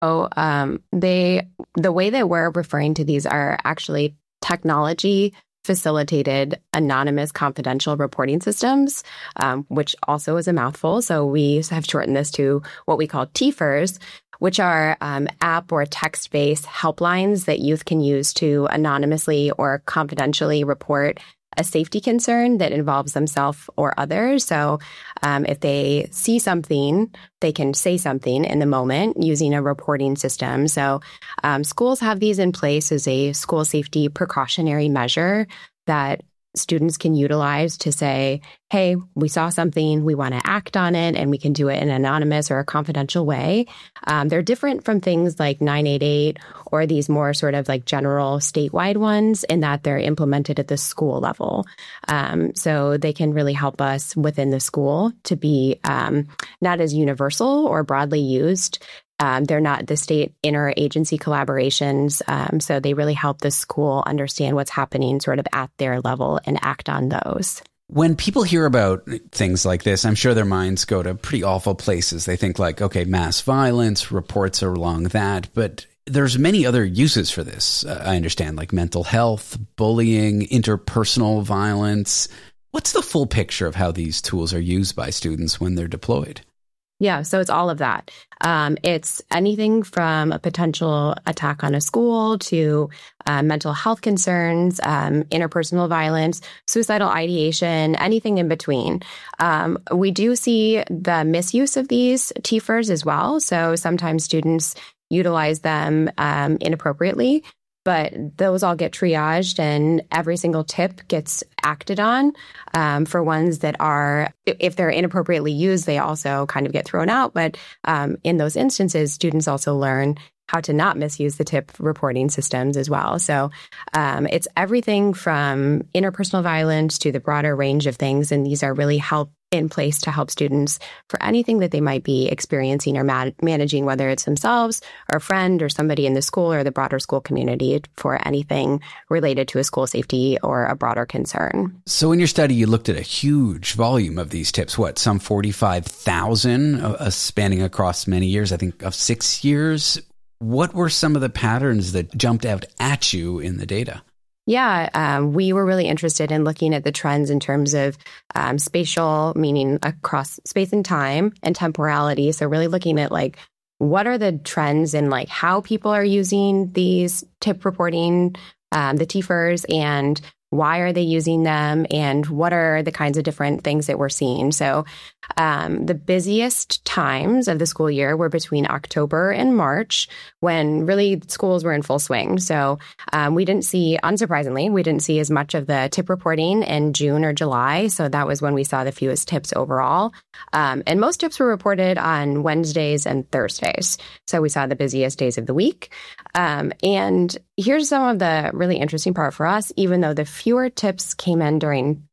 The way that we're referring to these are actually technology facilitated anonymous confidential reporting systems, which also is a mouthful. So we have shortened this to what we call TFERS, which are app or text-based helplines that youth can use to anonymously or confidentially report a safety concern that involves themselves or others. So if they see something, they can say something in the moment using a reporting system. So schools have these in place as a school safety precautionary measure that students can utilize to say, hey, we saw something, we want to act on it, and we can do it in an anonymous or a confidential way. They're different from things like 988 or these more sort of like general statewide ones in that they're implemented at the school level. So they can really help us within the school to be not as universal or broadly used. They're not the state interagency collaborations, so they really help the school understand what's happening sort of at their level and act on those. When people hear about things like this, I'm sure their minds go to pretty awful places. They think like, okay, mass violence, reports are along that, but there's many other uses for this. I understand, like mental health, bullying, interpersonal violence. What's the full picture of how these tools are used by students when they're deployed? Yeah, so it's all of that. It's anything from a potential attack on a school to mental health concerns, interpersonal violence, suicidal ideation, anything in between. We do see the misuse of these TFERs as well. So sometimes students utilize them inappropriately. But those all get triaged and every single tip gets acted on. For ones that are, if they're inappropriately used, they also kind of get thrown out. But in those instances, students also learn how to not misuse the tip reporting systems as well. So it's everything from interpersonal violence to the broader range of things. And these are really in place to help students for anything that they might be experiencing or managing, whether it's themselves or a friend or somebody in the school or the broader school community for anything related to a school safety or a broader concern. So in your study, you looked at a huge volume of these tips, some 45,000 spanning across many years, I think of 6 years. What were some of the patterns that jumped out at you in the data? Yeah, we were really interested in looking at the trends in terms of spatial, meaning across space and time, and temporality. So really looking at like, what are the trends in like how people are using these tip reporting, the TFERs, and why are they using them, and what are the kinds of different things that we're seeing? So the busiest times of the school year were between October and March, when really schools were in full swing. So unsurprisingly, we didn't see as much of the tip reporting in June or July. So that was when we saw the fewest tips overall. And most tips were reported on Wednesdays and Thursdays. So we saw the busiest days of the week. And here's some of the really interesting part for us, even though fewer tips came in during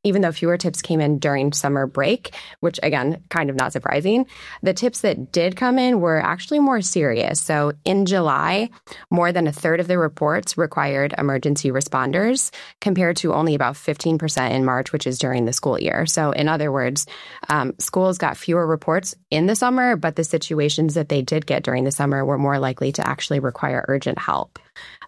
summer break, which again, kind of not surprising, the tips that did come in were actually more serious. So in July, more than a third of the reports required emergency responders, compared to only about 15% in March, which is during the school year. So in other words, schools got fewer reports in the summer, but the situations that they did get during the summer were more likely to actually require urgent help.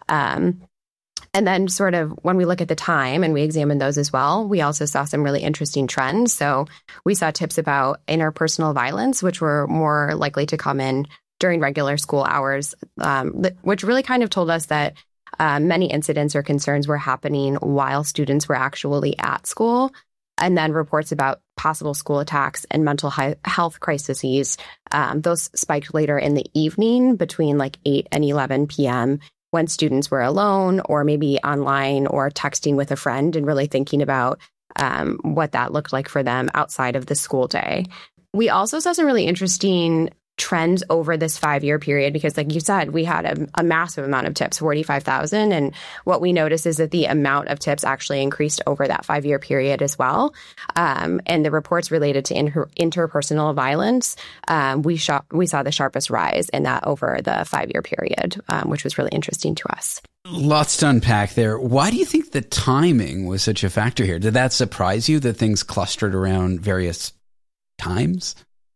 And then sort of when we look at the time and we examine those as well, we also saw some really interesting trends. So we saw tips about interpersonal violence, which were more likely to come in during regular school hours, which really kind of told us that many incidents or concerns were happening while students were actually at school. And then reports about possible school attacks and mental health crises, those spiked later in the evening between like 8 and 11 p.m., when students were alone or maybe online or texting with a friend and really thinking about what that looked like for them outside of the school day. We also saw some really interesting trends over this 5-year period, because like you said, we had a massive amount of tips, 45,000. And what we noticed is that the amount of tips actually increased over that 5-year period as well. And the reports related to interpersonal violence, we saw the sharpest rise in that over the 5-year period, which was really interesting to us. Lots to unpack there. Why do you think the timing was such a factor here? Did that surprise you that things clustered around various times?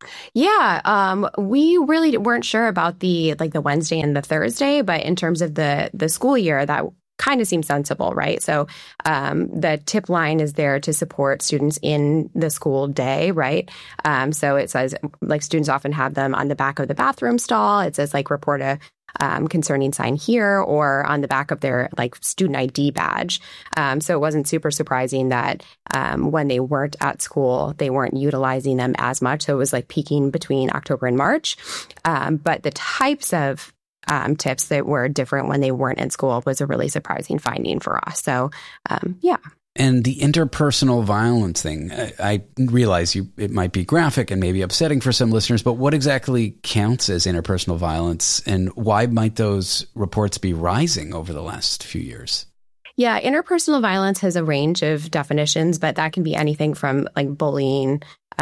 Yeah, we really weren't sure about the Wednesday and the Thursday, but in terms of the school year, that kind of seems sensible, right? So the tip line is there to support students in the school day, right? So it says, like, students often have them on the back of the bathroom stall. It says, like, report a concerning sign here, or on the back of their, like, student ID badge. So it wasn't super surprising that when they weren't at school, they weren't utilizing them as much. So it was like peaking between October and March. But the types of tips that were different when they weren't in school was a really surprising finding for us. So, yeah. And the interpersonal violence thing, I realize it might be graphic and maybe upsetting for some listeners, but what exactly counts as interpersonal violence, and why might those reports be rising over the last few years? Yeah, interpersonal violence has a range of definitions, but that can be anything from, like, bullying,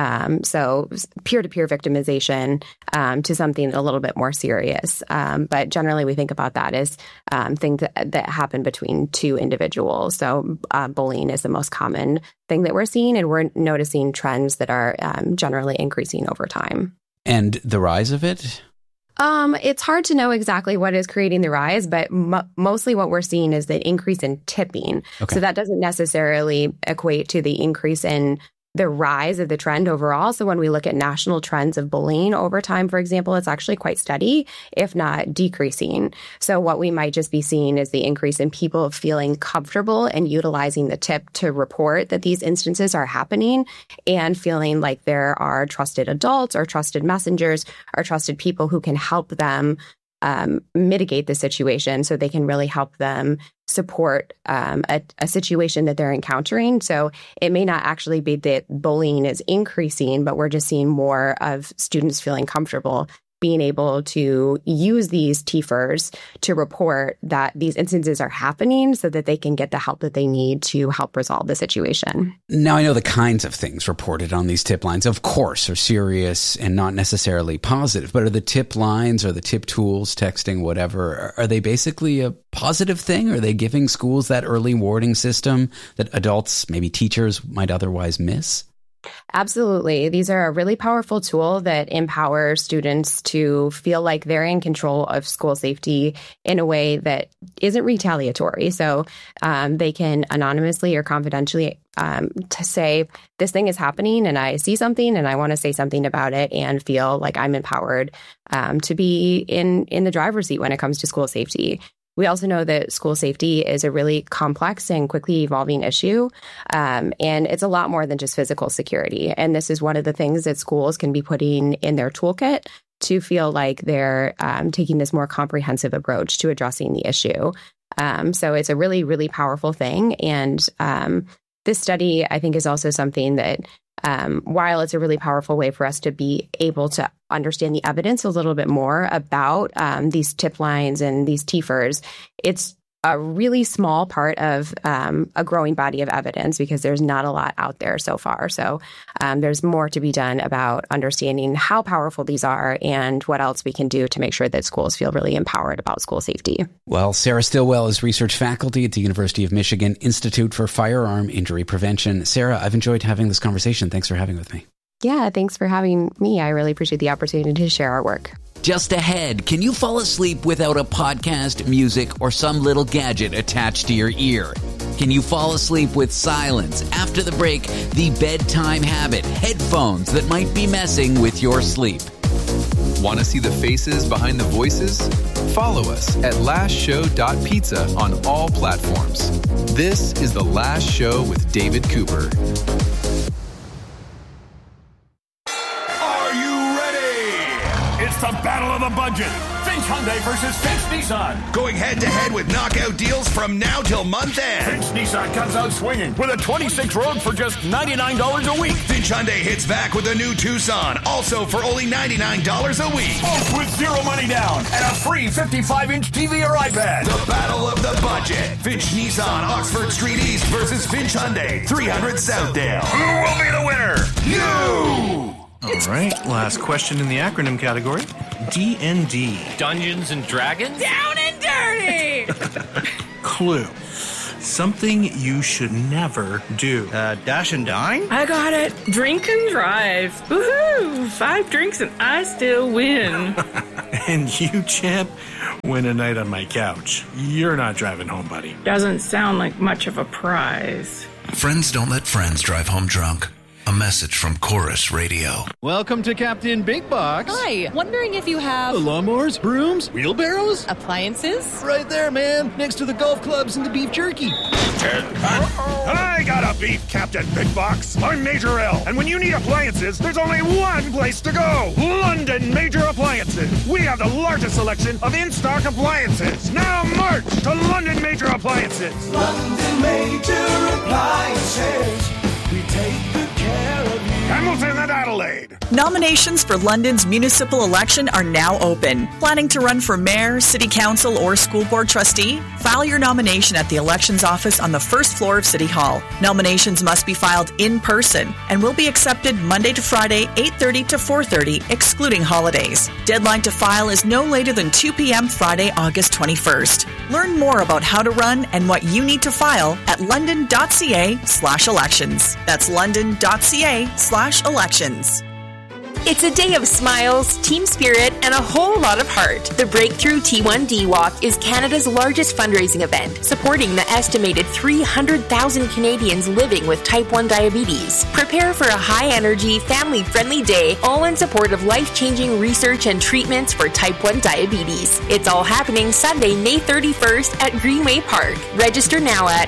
so peer-to-peer victimization, to something a little bit more serious. But generally, we think about that as things that happen between two individuals. So bullying is the most common thing that we're seeing, and we're noticing trends that are generally increasing over time. And the rise of it? It's hard to know exactly what is creating the rise, but mostly what we're seeing is the increase in tipping. Okay. So that doesn't necessarily equate to the increase in the rise of the trend overall. So when we look at national trends of bullying over time, for example, it's actually quite steady, if not decreasing. So what we might just be seeing is the increase in people feeling comfortable and utilizing the tip to report that these instances are happening, and feeling like there are trusted adults or trusted messengers or trusted people who can help them mitigate the situation, so they can really help them support a situation that they're encountering. So it may not actually be that bullying is increasing, but we're just seeing more of students feeling comfortable being able to use these TFERs to report that these instances are happening, so that they can get the help that they need to help resolve the situation. Now, I know the kinds of things reported on these tip lines, of course, are serious and not necessarily positive, but are the tip lines or the tip tools, texting, whatever, are they basically a positive thing? Are they giving schools that early warning system that adults, maybe teachers, might otherwise miss? Absolutely. These are a really powerful tool that empowers students to feel like they're in control of school safety in a way that isn't retaliatory. So they can anonymously or confidentially to say, this thing is happening and I see something and I want to say something about it, and feel like I'm empowered to be in the driver's seat when it comes to school safety. We also know that school safety is a really complex and quickly evolving issue, and it's a lot more than just physical security. And this is one of the things that schools can be putting in their toolkit to feel like they're taking this more comprehensive approach to addressing the issue. So it's a really, really powerful thing. And this study, I think, is also something that, while it's a really powerful way for us to be able to understand the evidence a little bit more about these tip lines and these TFERs, it's a really small part of a growing body of evidence, because there's not a lot out there so far. So there's more to be done about understanding how powerful these are and what else we can do to make sure that schools feel really empowered about school safety. Well, Sarah Stillwell is research faculty at the University of Michigan Institute for Firearm Injury Prevention. Sarah, I've enjoyed having this conversation. Thanks for having with me. Yeah, thanks for having me. I really appreciate the opportunity to share our work. Just ahead, can you fall asleep without a podcast, music, or some little gadget attached to your ear? Can you fall asleep with silence? After the break, the bedtime habit, headphones that might be messing with your sleep. Want to see the faces behind the voices? Follow us at lastshow.pizza on all platforms. This is The Last Show with David Cooper. The battle of the budget. Finch Hyundai versus Finch Nissan. Going head-to-head with knockout deals from now till month end. Finch Nissan comes out swinging with a 26 Rogue for just $99 a week. Finch Hyundai hits back with a new Tucson, also for only $99 a week. Both with zero money down and a free 55-inch TV or iPad. The battle of the budget. Finch Nissan, Oxford Street East versus Finch Hyundai, 300 Southdale. Who will be the winner? You! All right, last question in the acronym category. D&D. Dungeons and Dragons? Down and dirty! Clue. Something you should never do. Dash and dine? I got it. Drink and drive. Woohoo! 5 drinks and I still win. And you, champ, win a night on my couch. You're not driving home, buddy. Doesn't sound like much of a prize. Friends don't let friends drive home drunk. A message from Chorus Radio. Welcome to Captain Big Box. Hi, wondering if you have lawnmowers, brooms, wheelbarrows? Appliances? Right there, man, next to the golf clubs and the beef jerky. I got a beef, Captain Big Box. I'm Major L, and when you need appliances, there's only one place to go. London Major Appliances. We have the largest selection of in-stock appliances. Now march to London Major Appliances. London Major Appliances. We take good care of you. Hamilton and Adelaide. Nominations for London's municipal election are now open. Planning to run for mayor, city council, or school board trustee? File your nomination at the elections office on the first floor of City Hall. Nominations must be filed in person and will be accepted Monday to Friday, 8:30 to 4:30, excluding holidays. Deadline to file is no later than 2 p.m. Friday, August 21st. Learn more about how to run and what you need to file at london.ca/elections. That's london.ca/elections. It's a day of smiles, team spirit, and a whole lot of heart. The Breakthrough T1D Walk is Canada's largest fundraising event, supporting the estimated 300,000 Canadians living with type 1 diabetes. Prepare for a high-energy, family-friendly day, all in support of life-changing research and treatments for type 1 diabetes. It's all happening Sunday, May 31st at Greenway Park. Register now at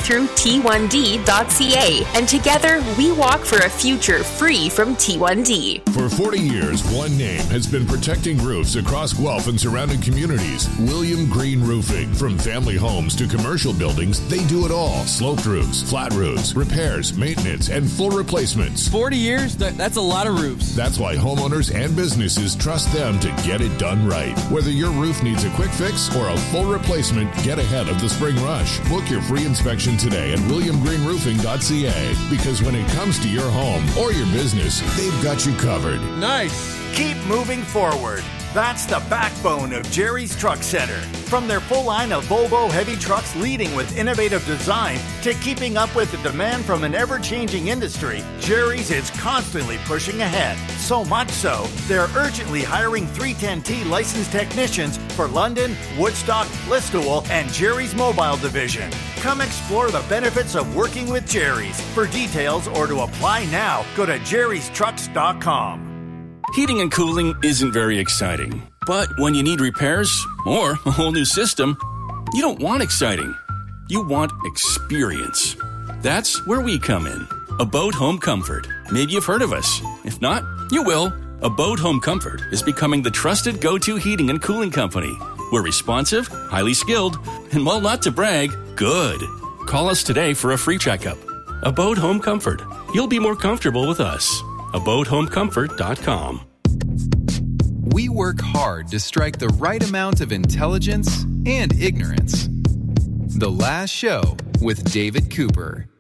breakthrough-t1d.ca, and together we walk for a future free from T1D. For 40 years, one name has been protecting roofs across Guelph and surrounding communities. William Green Roofing. From family homes to commercial buildings, they do it all. Sloped roofs, flat roofs, repairs, maintenance, and full replacements. 40 years? That's a lot of roofs. That's why homeowners and businesses trust them to get it done right. Whether your roof needs a quick fix or a full replacement, get ahead of the spring rush. Book your free inspection today at williamgreenroofing.ca, because when it comes to your home or your business, they've got you covered. Nice. Keep moving forward. That's the backbone of Jerry's Truck Center. From their full line of Volvo heavy trucks leading with innovative design to keeping up with the demand from an ever-changing industry, Jerry's is constantly pushing ahead. So much so, they're urgently hiring 310T licensed technicians for London, Woodstock, Listowel, and Jerry's Mobile Division. Come explore the benefits of working with Jerry's. For details or to apply now, go to jerrystrucks.com. Heating and cooling isn't very exciting. But when you need repairs or a whole new system, you don't want exciting. You want experience. That's where we come in. Abode Home Comfort. Maybe you've heard of us. If not, you will. Abode Home Comfort is becoming the trusted go-to heating and cooling company. We're responsive, highly skilled, and while not to brag, good. Call us today for a free checkup. Abode Home Comfort. You'll be more comfortable with us. AbodeHomeComfort.com. We work hard to strike the right amount of intelligence and ignorance. The Last Show with David Cooper.